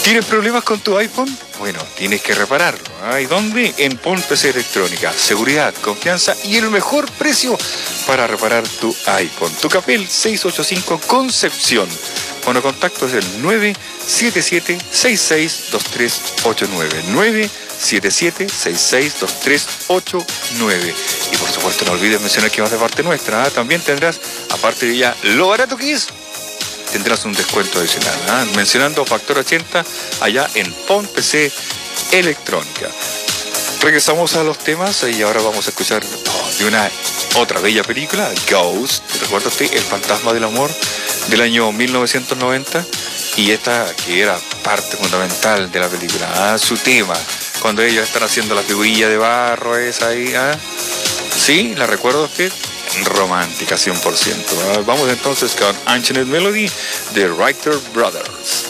¿Tienes problemas con tu iPhone? Bueno, tienes que repararlo. ¿Y dónde? En Pon PC Electrónica. Seguridad, confianza y el mejor precio para reparar tu iPhone. Tucapel 685 Concepción. Bueno, contacto es el 977-662389. 977-662389. Y por supuesto no olvides mencionar que vas de parte nuestra. También tendrás, aparte de ya lo barato que es, tendrás un descuento adicional, mencionando Factor 80 allá en Pon PC Electrónica. Regresamos a los temas y ahora vamos a escuchar de una otra bella película, Ghost. ¿Recuerda usted El fantasma del amor del año 1990? Y esta que era parte fundamental de la película, su tema, cuando ellos están haciendo la figurilla de barro esa ahí, ¿sí? ¿La recuerda usted? Romántica 100%. Vamos entonces con Ancient Melody de Writer Brothers.